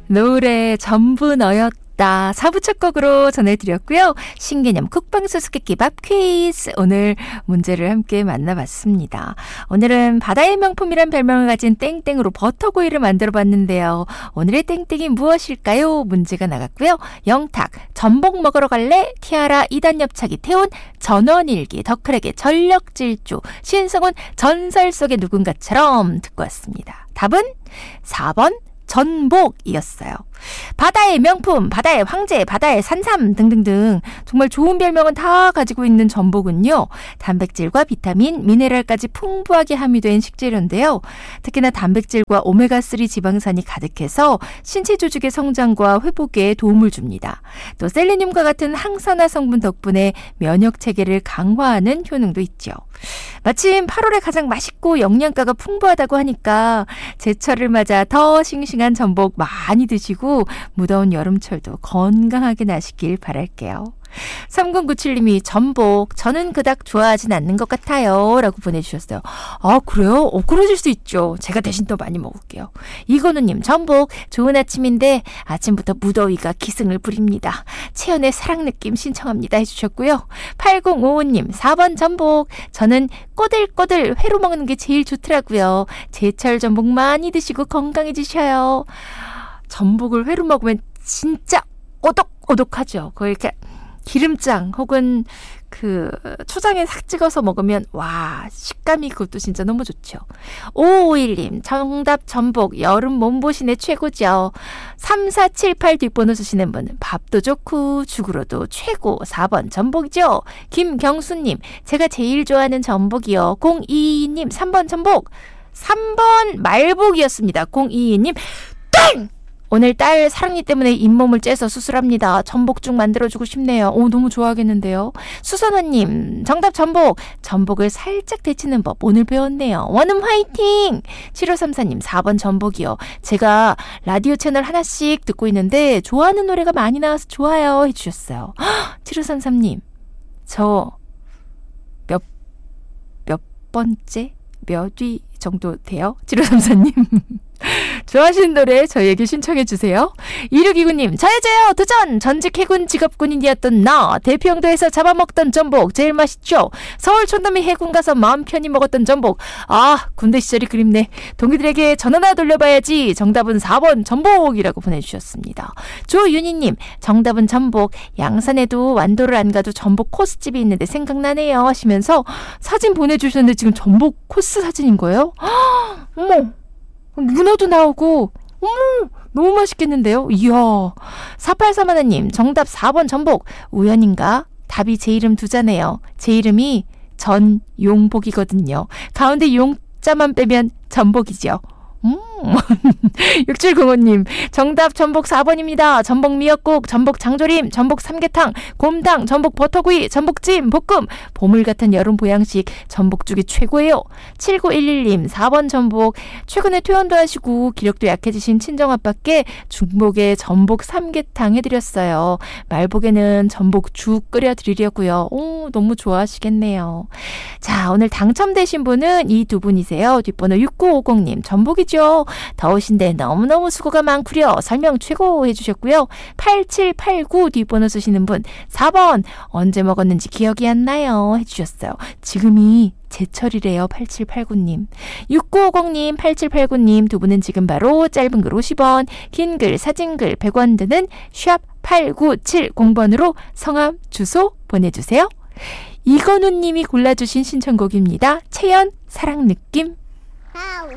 노래 전부 너였다. 4부 첫 곡으로 전해드렸고요. 신개념 쿡방 수수께끼밥 퀴즈 오늘 문제를 함께 만나봤습니다. 오늘은 바다의 명품이란 별명을 가진 땡땡으로 버터구이를 만들어봤는데요. 오늘의 땡땡이 무엇일까요? 문제가 나갔고요. 영탁 전복 먹으러 갈래? 티아라 2단 옆차기 태운 전원일기 덕크랙의 전력질주 신성훈 전설 속의 누군가처럼 듣고 왔습니다. 답은 4번 전복이었어요. 바다의 명품, 바다의 황제, 바다의 산삼 등등등 정말 좋은 별명은 다 가지고 있는 전복은요. 단백질과 비타민, 미네랄까지 풍부하게 함유된 식재료인데요. 특히나 단백질과 오메가3 지방산이 가득해서 신체 조직의 성장과 회복에 도움을 줍니다. 또 셀레늄과 같은 항산화 성분 덕분에 면역 체계를 강화하는 효능도 있죠. 마침 8월에 가장 맛있고 영양가가 풍부하다고 하니까 제철을 맞아 더 싱싱한 전복 많이 드시고 무더운 여름철도 건강하게 나시길 바랄게요. 3097님이 전복 저는 그닥 좋아하진 않는 것 같아요 라고 보내주셨어요. 아 그래요? 그러실 수 있죠. 제가 대신 더 많이 먹을게요. 이건우님 전복 좋은 아침인데 아침부터 무더위가 기승을 부립니다. 채연의 사랑 느낌 신청합니다 해주셨고요. 8055님 4번 전복 저는 꼬들꼬들 회로 먹는 게 제일 좋더라고요. 제철 전복 많이 드시고 건강해지셔요. 전복을 회로 먹으면 진짜 오독오독하죠. 거의 이렇게 기름장 혹은 그 초장에 싹 찍어서 먹으면 와 식감이 그것도 진짜 너무 좋죠. 5551님 정답 전복 여름 몸보신의 최고죠. 3478 뒷번호 쓰시는 분은 밥도 좋고 죽으로도 최고 4번 전복이죠. 김경수님 제가 제일 좋아하는 전복이요. 022님 3번 전복 3번 말복이었습니다. 022님 땡! 오늘 딸 사랑니 때문에 잇몸을 째서 수술합니다. 전복죽 만들어주고 싶네요. 오 너무 좋아하겠는데요. 수선아님 정답 전복. 전복을 살짝 데치는 법 오늘 배웠네요. 원음 화이팅. 7534님 4번 전복이요. 제가 라디오 채널 하나씩 듣고 있는데 좋아하는 노래가 많이 나와서 좋아요 해주셨어요. 7533님 저 몇 번째? 몇 위 정도 돼요? 7534님 좋아하시는 노래 저희에게 신청해 주세요. 2629님 저요 도전 전직 해군 직업군인이었던 나 대평도에서 잡아먹던 전복 제일 맛있죠. 서울 촌놈이 해군 가서 마음 편히 먹었던 전복 아 군대 시절이 그립네. 동기들에게 전화나 돌려봐야지. 정답은 4번 전복이라고 보내주셨습니다. 조윤희님 정답은 전복. 양산에도 완도를 안 가도 전복 코스집이 있는데 생각나네요 하시면서 사진 보내주셨는데 지금 전복 코스 사진인 거예요? 어머 문어도 나오고 너무 맛있겠는데요. 이야 4831님 정답 4번 전복. 우연인가? 답이 제 이름 두자네요. 제 이름이 전용복이거든요. 가운데 용자만 빼면 전복이죠. 6705님 정답 전복 4번입니다. 전복 미역국, 전복 장조림, 전복 삼계탕, 곰탕, 전복 버터구이, 전복찜, 볶음 보물 같은 여름 보양식 전복죽이 최고예요. 7911님 4번 전복. 최근에 퇴원도 하시고 기력도 약해지신 친정아빠께 중복에 전복 삼계탕 해드렸어요. 말복에는 전복죽 끓여드리려고요. 오 너무 좋아하시겠네요. 자 오늘 당첨되신 분은 이 두 분이세요. 뒷번호 6950님 전복이죠. 더우신데 너무너무 수고가 많구려. 설명 최고 해주셨고요. 8789 뒷번호 쓰시는 분 4번 언제 먹었는지 기억이 안 나요 해주셨어요. 지금이 제철이래요. 8789님 6950님 8789님 두 분은 지금 바로 짧은 글 50원 긴 글 사진글 100원 드는 샵 8970번으로 성함 주소 보내주세요. 이건우님이 골라주신 신청곡입니다. 채연 사랑 느낌.